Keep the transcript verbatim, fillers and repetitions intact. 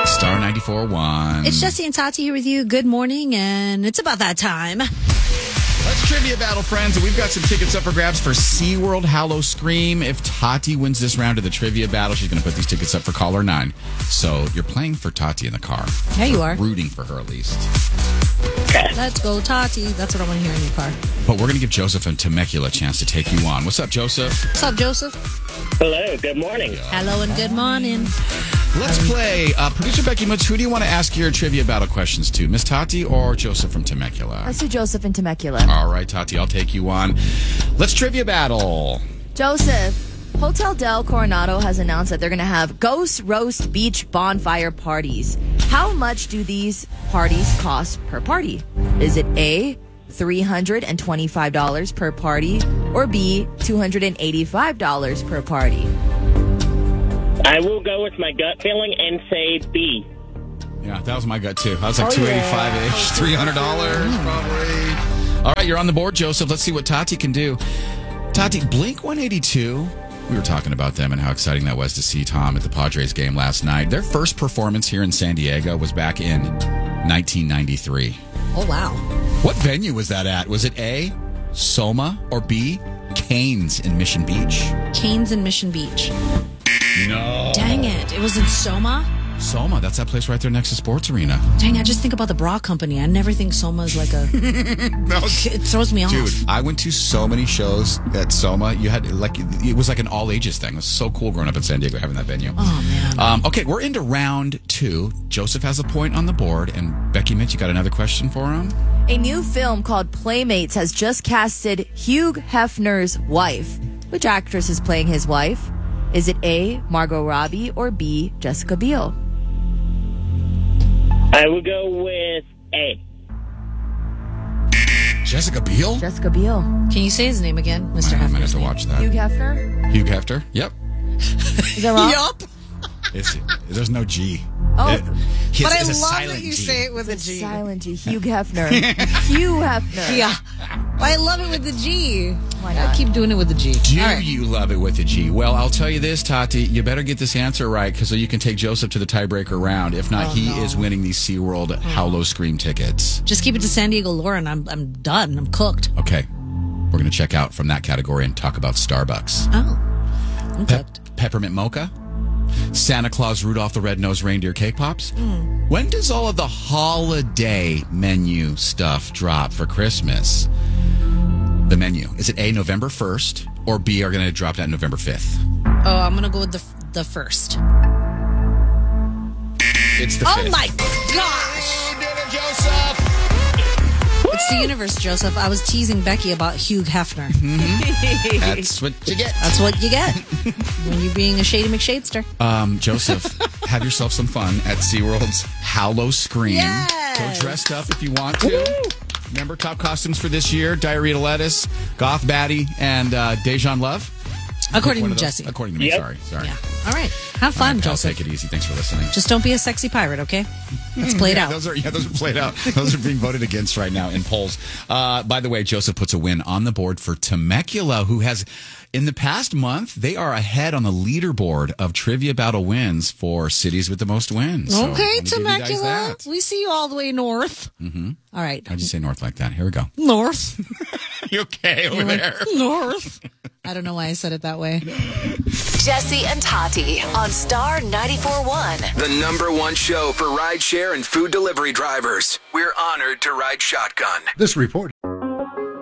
Star ninety-four point one. It's Jesse and Tati here with you. Good morning, and it's about that time. Let's trivia battle, friends. And we've got some tickets up for grabs for SeaWorld Hallow Scream. If Tati wins this round of the trivia battle, she's going to put these tickets up for caller nine. So you're playing for Tati in the car. Yeah, you are. Rooting for her at least. Let's go, Tati. That's what I want to hear in your car. But we're going to give Joseph and Temecula a chance to take you on. What's up, Joseph? What's up, Joseph? Hello, good morning. Hello and good morning. Let's play. Uh, Producer Becky Mutz, who do you want to ask your trivia battle questions to? Miss Tati or Joseph from Temecula? Let's do Joseph and Temecula. All right, Tati, I'll take you on. Let's trivia battle. Joseph, Hotel Del Coronado has announced that they're going to have Ghost Roast Beach bonfire parties. How much do these parties cost per party? Is it A, three hundred twenty-five dollars per party, or B, two hundred eighty-five dollars per party? I will go with my gut feeling and say B. Yeah, that was my gut, too. I was like Oh, two eighty-five-ish, three hundred dollars probably. All right, you're on the board, Joseph. Let's see what Tati can do. Tati, Blink one eighty-two. We were talking about them and how exciting that was to see Tom at the Padres game last night. Their first performance here in San Diego was back in nineteen ninety-three. Oh, wow. What venue was that at? Was it A, Soma, or B, Canes in Mission Beach? Canes in Mission Beach. No. Dang it. It was in Soma? Soma, that's that place right there next to Sports Arena. Dang, I just think about the bra company. I never think Soma's like a... It throws me off. Dude, I went to so many shows at Soma. You had like it was like an all ages thing. It was so cool growing up in San Diego having that venue. Oh, man. Um, okay, we're into round two. Joseph has a point on the board, and Becky Mitch, you got another question for him? A new film called Playmates has just casted Hugh Hefner's wife. Which actress is playing his wife? Is it A, Margot Robbie, or B, Jessica Biel? I will go with A. Jessica Biel? Jessica Biel. Can you say his name again, Mister I'm gonna have Hefner's to name? watch that. Hugh Hefner? Hugh Hefner? Yep. Is that wrong? Yup. It's, there's no G. Oh. It- his- But I it's a love silent that you G. say it with a G. Silent G. Hugh Hefner. Hugh Hefner. Yeah. I love it with the G. Why I not? keep doing it with the G. Do All right. you love it with a G? Well, I'll tell you this, Tati. You better get this answer right because so you can take Joseph to the tiebreaker round. If not, Oh, he no. is winning these SeaWorld Hallow Scream tickets. Just keep it to San Diego lore, and I'm I'm done. I'm cooked. Okay. We're going to check out from that category and talk about Starbucks. Oh, I'm Pe- cooked. Peppermint Mocha? Santa Claus Rudolph the Red-Nosed Reindeer Cake Pops? Mm. When does all of the holiday menu stuff drop for Christmas? The menu. Is it A, November first, or B, are going to drop that November fifth? Oh, I'm gonna go with the the first. It's the Oh fifth. my gosh! You did it, Joseph! It's the universe, Joseph. I was teasing Becky about Hugh Hefner. That's what you get. That's what you get when you're being a shady McShadester. Um, Joseph, have yourself some fun at SeaWorld's Hallow Scream. Yes. Go dressed up if you want to. Remember top costumes for this year? Diarrhea to Lettuce, Goth Batty, and uh, Dejan Love? According One to of those. Jesse. According to me, Yep. sorry. Sorry. Yeah. All right. Have fun, All right, pal, Joseph. take it easy. Thanks for listening. Just don't be a sexy pirate, okay? Let's play it Yeah, out. those are yeah, those are played out. Those are being voted against right now in polls. Uh, by the way, Joseph puts a win on the board for Temecula, who has, in the past month, they are ahead on the leaderboard of trivia battle wins for cities with the most wins. So, Okay, wanna give you guys Temecula. that. We see you all the way north. Mm-hmm. All right. How'd you say north like that? Here we go. North. You okay over there? North. I don't know why I said it that way. Jesse and Tati on Star ninety-four point one. The number one show for rideshare and food delivery drivers. We're honored to ride shotgun. This report